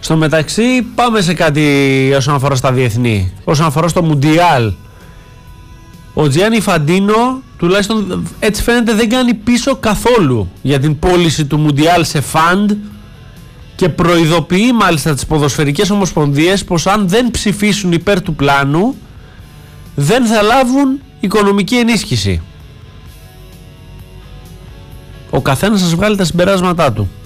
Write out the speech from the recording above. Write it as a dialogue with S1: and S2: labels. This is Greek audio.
S1: Στο μεταξύ πάμε σε κάτι όσον αφορά στα διεθνή. Όσον αφορά στο Μουντιάλ, ο Τζιάννι Ινφαντίνο, τουλάχιστον έτσι φαίνεται, δεν κάνει πίσω καθόλου για την πώληση του Μουντιάλ σε φαντ και προειδοποιεί μάλιστα τις ποδοσφαιρικές ομοσπονδίες πως αν δεν ψηφίσουν υπέρ του πλάνου δεν θα λάβουν οικονομική ενίσχυση. Ο καθένας σας βγάλει τα συμπεράσματά του.